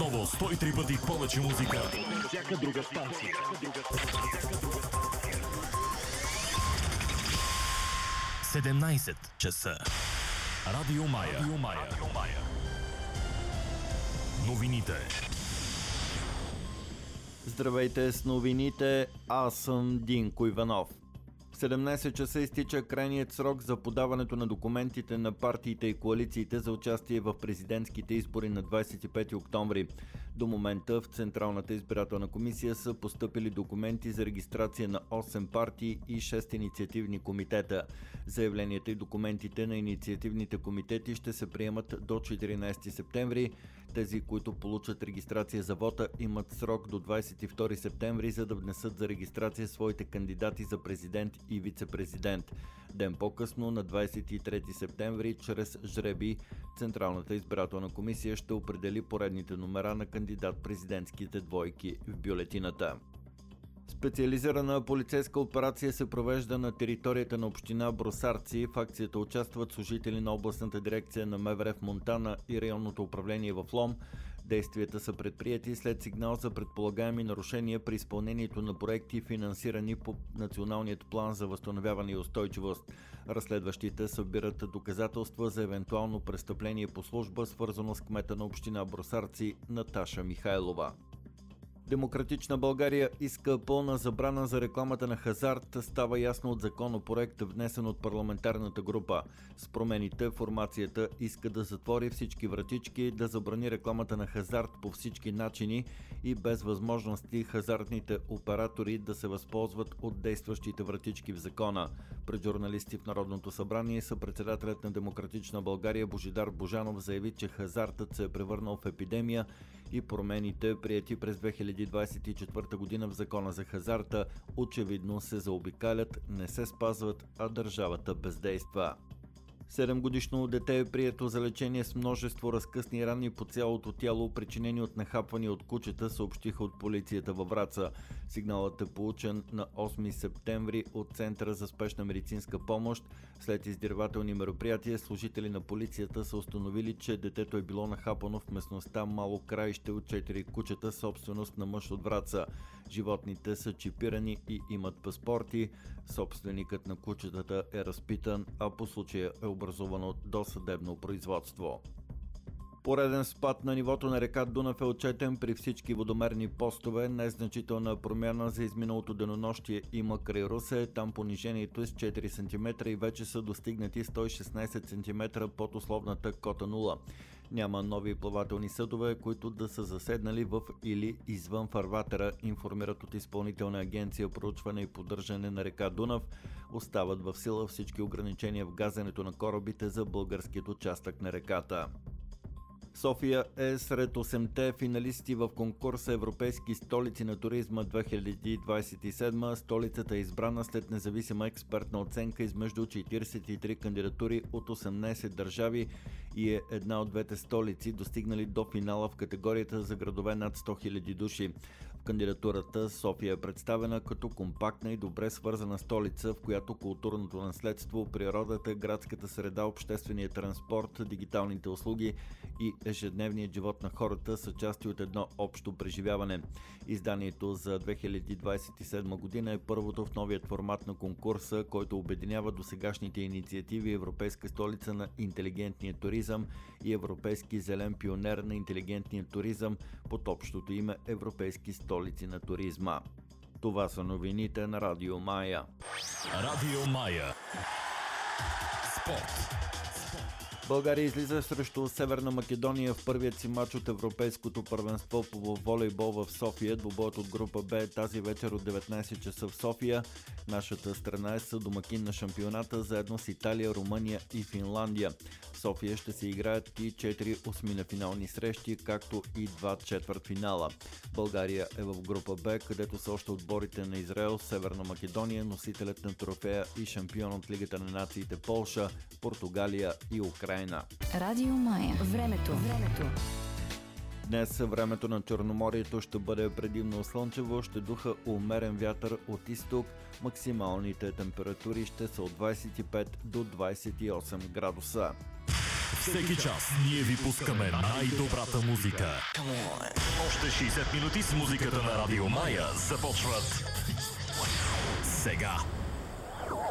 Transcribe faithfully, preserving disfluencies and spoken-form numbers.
Отново сто и три пъти повече музика. Всяка друга станция. седемнайсет часа. Радио Мая. Радио Мая. Радио Мая. Новините. Здравейте с новините, аз съм Динко Иванов. В седемнайсет часа изтича крайният срок за подаването на документите на партиите и коалициите за участие в президентските избори на двайсет и пети октомври. До момента в Централната избирателна комисия са постъпили документи за регистрация на осем партии и шест инициативни комитета. Заявленията и документите на инициативните комитети ще се приемат до четиринайсети септември. Тези, които получат регистрация за вота, имат срок до двайсет и втори септември, за да внесат за регистрация своите кандидати за президент и вице-президент. Ден по-късно, на двайсет и трети септември, чрез жребий, Централната избирателна комисия ще определи поредните номера на кандидат-президентските двойки в бюлетината. Специализирана полицейска операция се провежда на територията на община Бросарци. В акцията участват служители на областната дирекция на МВР в Монтана и районното управление в Лом. Действията са предприяти след сигнал за предполагаеми нарушения при изпълнението на проекти, финансирани по Националният план за възстановяване и устойчивост. Разследващите събират доказателства за евентуално престъпление по служба, свързано с кмета на община Бросарци Наташа Михайлова. Демократична България иска пълна забрана за рекламата на хазарт, става ясно от законопроект, внесен от парламентарната група. С промените формацията иска да затвори всички вратички, да забрани рекламата на хазарт по всички начини и без възможности хазартните оператори да се възползват от действащите вратички в закона. Пред журналисти в Народното събрание съпредседателят на Демократична България Божидар Божанов заяви, че хазартът се е превърнал в епидемия и промените, приети през две хиляди двайсет и четвърта година в закона за хазарта, очевидно се заобикалят, не се спазват, а държавата бездейства. седемгодишно дете е прието за лечение с множество разкъсни рани по цялото тяло, причинени от нахапвания от кучета, съобщиха от полицията във Враца. Сигналът е получен на осми септември от Центъра за спешна медицинска помощ. След издирвателни мероприятия, служители на полицията са установили, че детето е било нахапано в местността Мало краище от четири кучета, собственост на мъж от Враца. Животните са чипирани и имат паспорти. Собственикът на кучетата е разпитан, а по случая е образувано досъдебно производство. Пореден спад на нивото на река Дунав е отчетен при всички водомерни постове. Незначителна промяна за изминалото денонощие има край Русе. Там понижението е с четири сантиметра и вече са достигнати сто и шестнайсет сантиметра под условната кота нула. Няма нови плавателни съдове, които да са заседнали в или извън фарватера, информират от Изпълнителна агенция проучване и поддържане на река Дунав. Остават в сила всички ограничения в газенето на корабите за българският участък на реката. София е сред осемте финалисти в конкурса Европейски столици на туризма две хиляди двайсет и седма. Столицата е избрана след независима експертна оценка измежду четирийсет и три кандидатури от осемнайсет държави и е една от двете столици, достигнали до финала в категорията за градове над сто хиляди души. В кандидатурата София е представена като компактна и добре свързана столица, в която културното наследство, природата, градската среда, обществения транспорт, дигиталните услуги и ежедневният живот на хората са части от едно общо преживяване. Изданието за две хиляди двайсет и седма година е първото в новият формат на конкурса, който обединява досегашните инициативи Европейска столица на интелигентния туризъм и Европейски зелен пионер на интелигентния туризъм под общото име Европейски столици на туризма. Това са новините на Радио Мая. Радио Мая. Спорт. България излиза срещу Северна Македония в първият си матч от Европейското първенство по волейбол в София. Двубоят от група Б тази вечер от деветнайсет часа в София. Нашата страна е съдомакин на шампионата заедно с Италия, Румъния и Финландия. В София ще се играят и четири осминафинални срещи, както и два четвъртфинала. България е в група Б, където са още отборите на Израел, Северна Македония, носителят на трофея и шампион от Лигата на нациите Полша, Португалия и Украйна. Радио Мая. Времето. Времето. Днес времето на Черноморието ще бъде предимно слънчево, ще духа умерен вятър от изток. Максималните температури ще са от двайсет и пет до двайсет и осем градуса. Всеки час ние ви пускаме най-добрата музика. Още шейсет минути с музиката на Радио Мая започват сега.